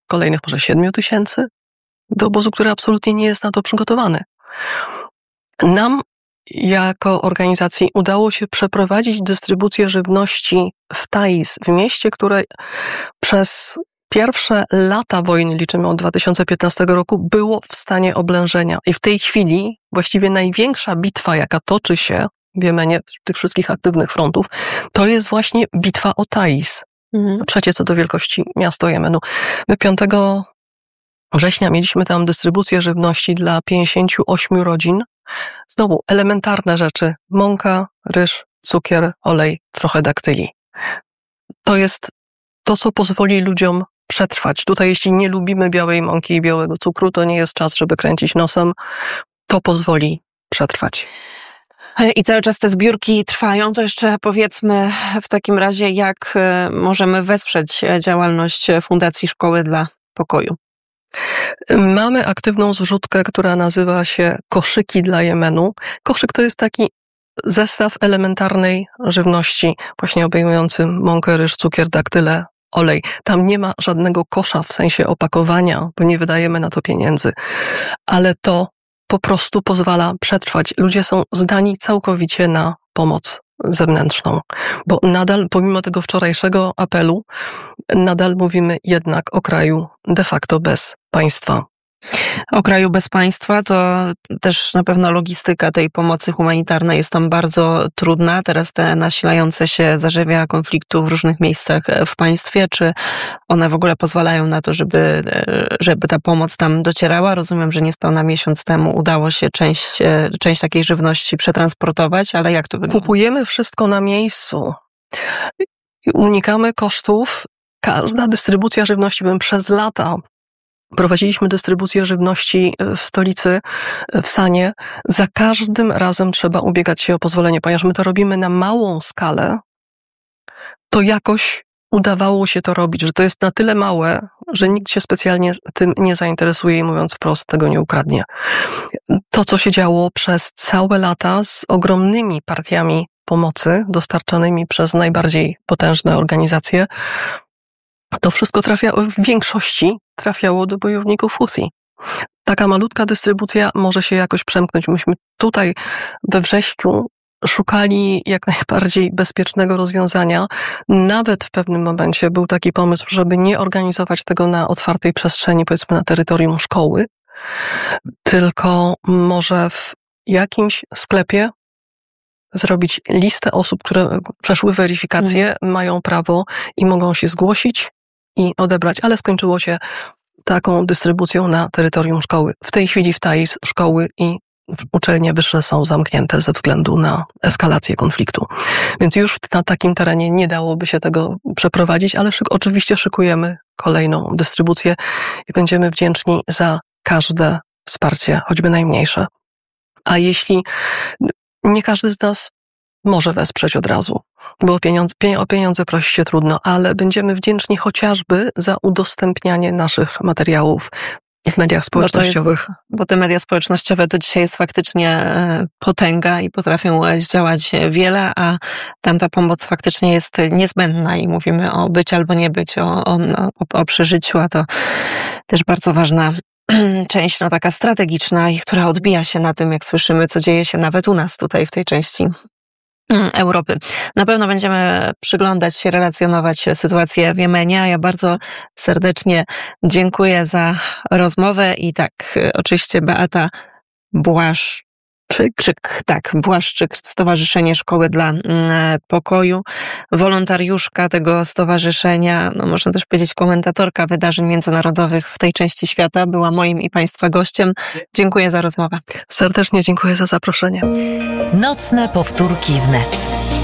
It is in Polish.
kolejnych może 7 tysięcy do obozu, który absolutnie nie jest na to przygotowany. Nam jako organizacji udało się przeprowadzić dystrybucję żywności w Taiz, w mieście, które przez pierwsze lata wojny, liczymy od 2015 roku, było w stanie oblężenia. I w tej chwili właściwie największa bitwa, jaka toczy się w Jemenie, tych wszystkich aktywnych frontów, to jest właśnie bitwa o Taiz. Trzecie co do wielkości miasto Jemenu. My 5 września mieliśmy tam dystrybucję żywności dla 58 rodzin. Znowu elementarne rzeczy. Mąka, ryż, cukier, olej, trochę daktyli. To jest to, co pozwoli ludziom przetrwać. Tutaj jeśli nie lubimy białej mąki i białego cukru, to nie jest czas, żeby kręcić nosem. To pozwoli przetrwać. I cały czas te zbiórki trwają. To jeszcze powiedzmy w takim razie, jak możemy wesprzeć działalność Fundacji Szkoły dla Pokoju. Mamy aktywną zrzutkę, która nazywa się Koszyki dla Jemenu. Koszyk to jest taki zestaw elementarnej żywności, właśnie obejmujący mąkę, ryż, cukier, daktyle, olej. Tam nie ma żadnego kosza w sensie opakowania, bo nie wydajemy na to pieniędzy. Ale to po prostu pozwala przetrwać. Ludzie są zdani całkowicie na pomoc zewnętrzną. Bo nadal, pomimo tego wczorajszego apelu, nadal mówimy jednak o kraju de facto bez państwa. O kraju bez państwa to też na pewno logistyka tej pomocy humanitarnej jest tam bardzo trudna. Teraz te nasilające się zarzewia konfliktu w różnych miejscach w państwie, czy one w ogóle pozwalają na to, żeby ta pomoc tam docierała? Rozumiem, że niespełna miesiąc temu udało się część takiej żywności przetransportować, ale jak to wygląda? Kupujemy wszystko na miejscu. Unikamy kosztów. Każda dystrybucja żywności, przez lata prowadziliśmy dystrybucję żywności w stolicy, w Sanie. Za każdym razem trzeba ubiegać się o pozwolenie, ponieważ my to robimy na małą skalę, to jakoś udawało się to robić, że to jest na tyle małe, że nikt się specjalnie tym nie zainteresuje i mówiąc wprost tego nie ukradnie. To, co się działo przez całe lata z ogromnymi partiami pomocy dostarczanymi przez najbardziej potężne organizacje, to wszystko w większości trafiało do bojowników Husi. Taka malutka dystrybucja może się jakoś przemknąć. Myśmy tutaj we wrześniu szukali jak najbardziej bezpiecznego rozwiązania. Nawet w pewnym momencie był taki pomysł, żeby nie organizować tego na otwartej przestrzeni, powiedzmy na terytorium szkoły, tylko może w jakimś sklepie zrobić listę osób, które przeszły weryfikację, mają prawo i mogą się zgłosić i odebrać, ale skończyło się taką dystrybucją na terytorium szkoły. W tej chwili w Taiz szkoły i uczelnie wyższe są zamknięte ze względu na eskalację konfliktu. Więc już na takim terenie nie dałoby się tego przeprowadzić, ale oczywiście szykujemy kolejną dystrybucję i będziemy wdzięczni za każde wsparcie, choćby najmniejsze. A jeśli nie każdy z nas może wesprzeć od razu, bo o pieniądze prosić się trudno, ale będziemy wdzięczni chociażby za udostępnianie naszych materiałów w mediach społecznościowych. Bo te media społecznościowe to dzisiaj jest faktycznie potęga i potrafią zdziałać wiele, a tam ta pomoc faktycznie jest niezbędna i mówimy o być albo nie być, o przeżyciu, a to też bardzo ważna część, taka strategiczna i która odbija się na tym, jak słyszymy, co dzieje się nawet u nas tutaj w tej części Europy. Na pewno będziemy przyglądać się, relacjonować sytuację w Jemenie. Ja bardzo serdecznie dziękuję za rozmowę i oczywiście Beata Błaszczyk, Stowarzyszenie Szkoły dla Pokoju, wolontariuszka tego stowarzyszenia, można też powiedzieć komentatorka wydarzeń międzynarodowych w tej części świata, była moim i Państwa gościem. Dziękuję za rozmowę. Serdecznie dziękuję za zaproszenie. Nocne powtórki wnet.